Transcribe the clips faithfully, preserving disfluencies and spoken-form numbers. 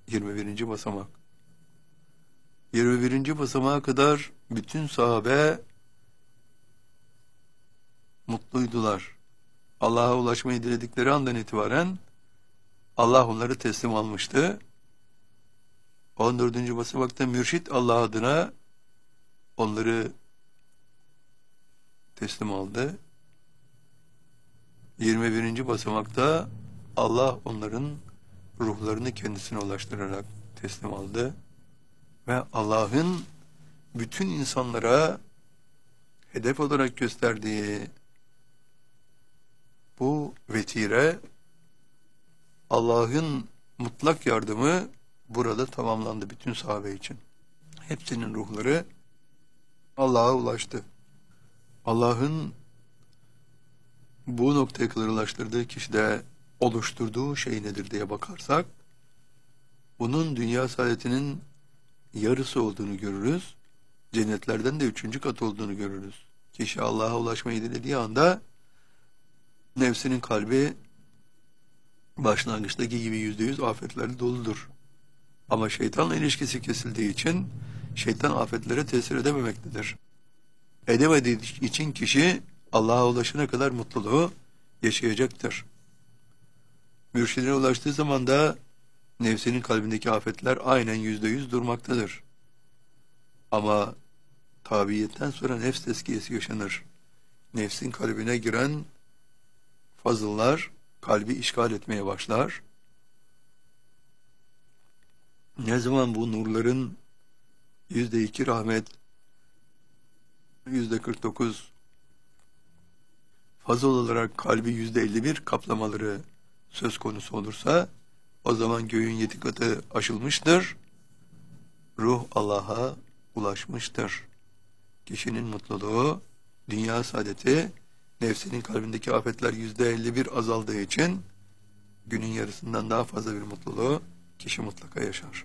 yirmi birinci basamak. yirmi birinci basamağa kadar bütün sahabe mutluydular. Allah'a ulaşmayı diledikleri andan itibaren Allah onları teslim almıştı. on dördüncü basamakta mürşit Allah adına onları teslim aldı. yirmi birinci basamakta Allah onların ruhlarını kendisine ulaştırarak teslim aldı. Ve Allah'ın bütün insanlara hedef olarak gösterdiği bu vetire, Allah'ın mutlak yardımı burada tamamlandı bütün sahabe için. Hepsinin ruhları Allah'a ulaştı. Allah'ın bu noktaya kadar ulaştırdığı kişide oluşturduğu şey nedir diye bakarsak, bunun dünya saadetinin yarısı olduğunu görürüz. Cennetlerden de üçüncü kat olduğunu görürüz. Kişi Allah'a ulaşmayı dilediği anda nefsinin kalbi başlangıçtaki gibi yüzde yüz afetlerle doludur. Ama şeytanla ilişkisi kesildiği için şeytan afetlere tesir edememektedir. Edemediği için kişi Allah'a ulaşana kadar mutluluğu yaşayacaktır. Mürşidine ulaştığı zaman da nefsinin kalbindeki afetler aynen yüzde yüz durmaktadır. Ama tabiiyetten sonra nefs tezkiyesi yaşanır. Nefsin kalbine giren fazıllar kalbi işgal etmeye başlar. Ne zaman bu nurların yüzde iki rahmet, yüzde kırk dokuz fazıl olarak kalbi yüzde elli bir kaplamaları söz konusu olursa, o zaman göğün yedi katı aşılmıştır. Ruh Allah'a ulaşmıştır. Kişinin mutluluğu, dünya saadeti, nefsinin kalbindeki afetler yüzde elli bir azaldığı için günün yarısından daha fazla bir mutluluğu kişi mutlaka yaşar.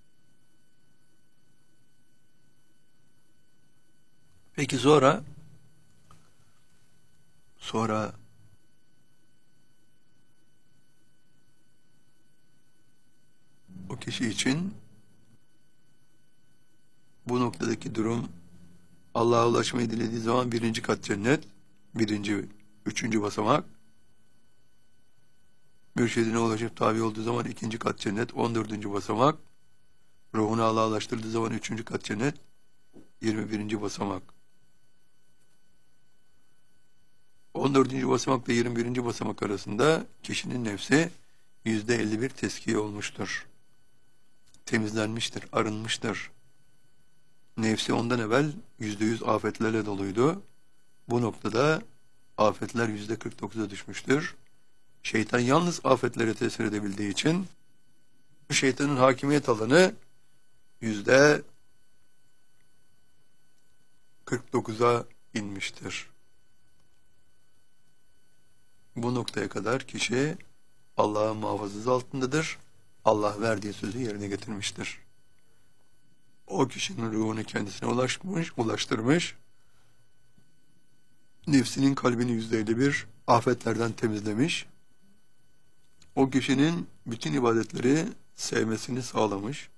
Peki sonra sonra o kişi için bu noktadaki durum, Allah'a ulaşmayı dilediği zaman birinci kat cennet, birinci, üçüncü basamak. Mürşidine ulaşıp tabi olduğu zaman ikinci kat cennet, on dördüncü basamak. Ruhunu Allah'a ulaştırdığı zaman üçüncü kat cennet, yirmi birinci basamak. on dördüncü basamak ve yirmi birinci basamak arasında kişinin nefsi yüzde elli bir teskiye olmuştur. Temizlenmiştir, arınmıştır. Nefsi ondan evvel yüzde yüz afetlerle doluydu. Bu noktada afetler yüzde kırk dokuza düşmüştür. Şeytan yalnız afetlere tesir edebildiği için şeytanın hakimiyet alanı yüzde kırk dokuza inmiştir. Bu noktaya kadar kişi Allah'ın muhafazası altındadır. Allah verdiği sözü yerine getirmiştir. O kişinin ruhunu kendisine ulaşmış, ulaştırmış, nefsinin kalbini yüzde elli bir afetlerden temizlemiş, o kişinin bütün ibadetleri sevmesini sağlamış,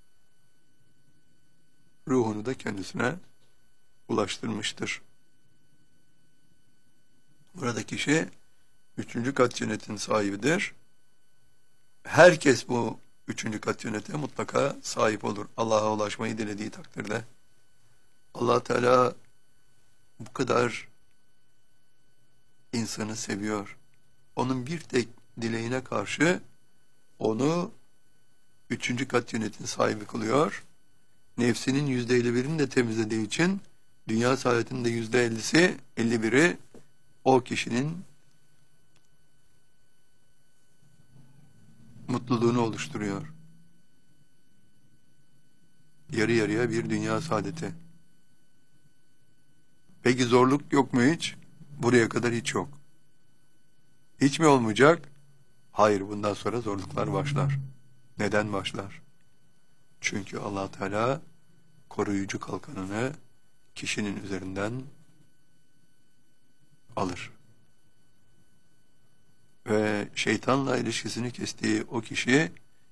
ruhunu da kendisine ulaştırmıştır. Burada kişi üçüncü kat cennetin sahibidir. Herkes bu üçüncü kat cennete mutlaka sahip olur. Allah'a ulaşmayı dilediği takdirde. Allah Teala bu kadar insanı seviyor. Onun bir tek dileğine karşı onu üçüncü kat cennetin sahibi kılıyor. Nefsinin yüzde elli birini de temizlediği için dünya saadetinin de yüzde ellisi, elli biri o kişinin mutluluğunu oluşturuyor. Yarı yarıya bir dünya saadeti. Peki zorluk yok mu hiç? Buraya kadar hiç yok. Hiç mi olmayacak? Hayır, bundan sonra zorluklar başlar. Neden başlar? Çünkü Allah Teala koruyucu kalkanını kişinin üzerinden alır. Ve şeytanla ilişkisini kestiği o kişi